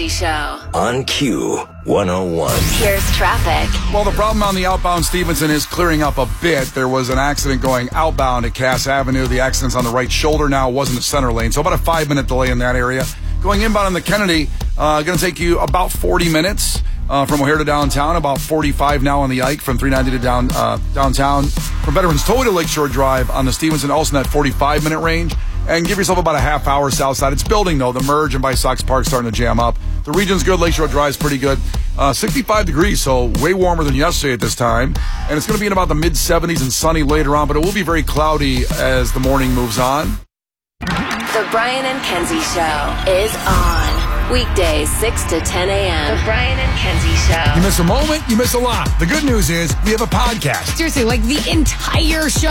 Kenzie Show. On Q101. Here's traffic. Well, the problem on the outbound Stevenson is clearing up a bit. There was an accident going outbound at Cass Avenue. The accident's on the right shoulder now. It wasn't the center lane, so about a 5-minute delay in that area. Going inbound on the Kennedy, going to take you about 40 minutes from O'Hare to downtown, about 45 now on the Ike from 390 to downtown. From Veterans Tollway to Lakeshore Drive on the Stevenson, also in that 45-minute range. And give yourself about a half hour south side. It's building, though. The merge and by Sox Park starting to jam up. The region's good. Lakeshore Drive's pretty good. 65 degrees, so way warmer than yesterday at this time. And it's going to be in about the mid-70s and sunny later on, but it will be very cloudy as the morning moves on. The Brian and Kenzie Show is on. Weekdays, 6 to 10 a.m. The Brian and Kenzie Show. You miss a moment, you miss a lot. The good news is we have a podcast. Seriously, like the entire show